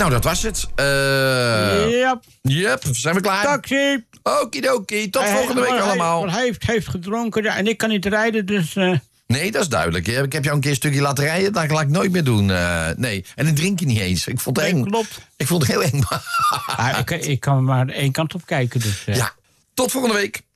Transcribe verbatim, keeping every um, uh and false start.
Nou, dat was het. Uh, ja. Yep, zijn we klaar? Taxi. Okidoki, tot hij, volgende week hij, allemaal. Hij heeft, heeft gedronken en ik kan niet rijden, dus... Uh... Nee, dat is duidelijk. Ik heb jou een keer een stukje laten rijden. Dat ga ik nooit meer doen. Uh, nee, en dan drink je niet eens. Ik vond het nee, eng. Klopt. Ik vond het heel eng. ah, ik, ik kan maar één kant op kijken, dus... Uh... Ja, tot volgende week.